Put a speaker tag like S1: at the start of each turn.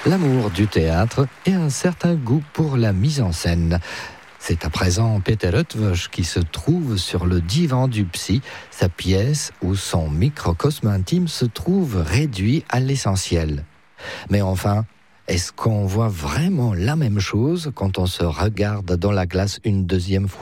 S1: l'amour du théâtre et un certain goût pour la mise en scène. C'est à présent Peter Eötvös qui se trouve sur le divan du psy, sa pièce où son microcosme intime se trouve réduit à l'essentiel. Mais enfin, est-ce qu'on voit vraiment la même chose quand on se regarde dans la glace une deuxième fois ?